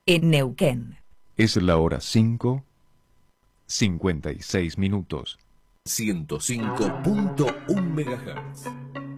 en Neuquén. Es la hora 5:56 minutos. 105.1 MHz.